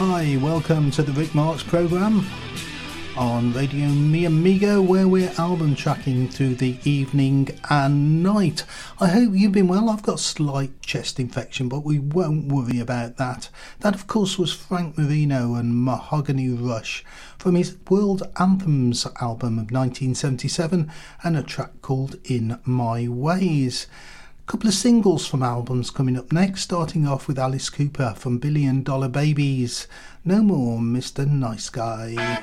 Hi, welcome to the Rick Marks programme on Radio Mi Amigo, where we're album tracking through the evening and night. I hope you've been well. I've got a slight chest infection, but we won't worry about that. That, of course, was Frank Marino and Mahogany Rush from his World Anthems album of 1977, and a track called In My Ways. Couple of singles from albums coming up next, starting off with Alice Cooper from $1 Billion Babies, No More Mr. Nice Guy.